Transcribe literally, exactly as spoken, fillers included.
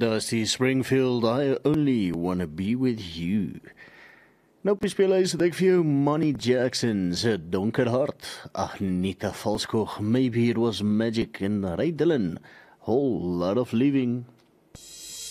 Dusty Springfield, I only wanna be with you. Nou op die speelhuis het ek vir jou Manny Jackson se Donker Hart, Anita Valskog, Maybe It Was Magic en Ray Dillon, Whole Lot of Living.